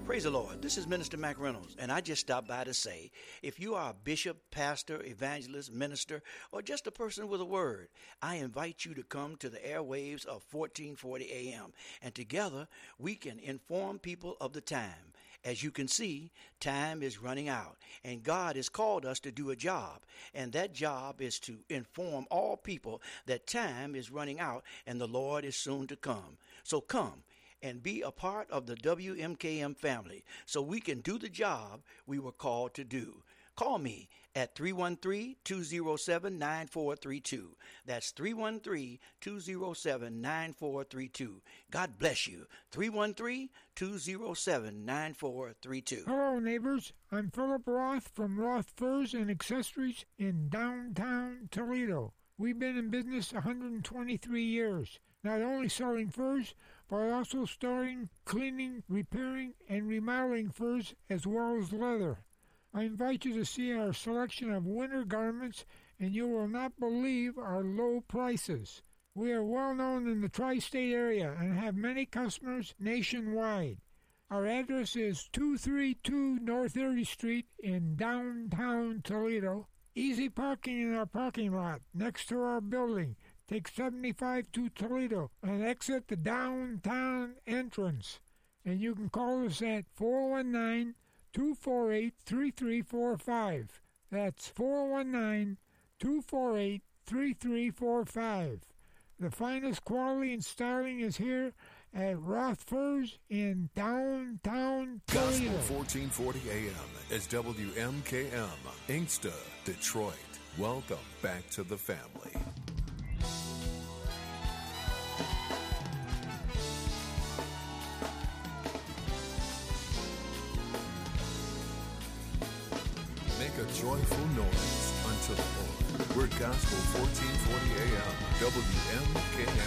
Praise the Lord. This is Minister Mac Reynolds, and I just stopped by to say, if you are a bishop, pastor, evangelist, minister, or just a person with a word, I invite you to come to the airwaves of 1440 AM, and together we can inform people of the time. As you can see, time is running out, and God has called us to do a job, and that job is to inform all people that time is running out and the Lord is soon to come. So come and be a part of the WMKM family so we can do the job we were called to do. Call me at 313-207-9432. That's 313-207-9432. God bless you. 313-207-9432. Hello, neighbors. I'm Philip Roth from Roth Furs and Accessories in downtown Toledo. We've been in business 123 years, not only selling furs, but also storing, cleaning, repairing, and remodeling furs as well as leather. I invite you to see our selection of winter garments, and you will not believe our low prices. We are well known in the tri-state area and have many customers nationwide. Our address is 232 North 30th Street in downtown Toledo. Easy parking in our parking lot next to our building. Take 75 to Toledo and exit the downtown entrance. And you can call us at 419-248-3345. That's 419-248-3345. The finest quality and styling is here at Roth Furs in downtown Toledo. Gospel 1440 AM is WMKM, Inkster, Detroit. Welcome back to the family. Make a joyful noise unto the Lord. We're Gospel 1440 AM, WMKM.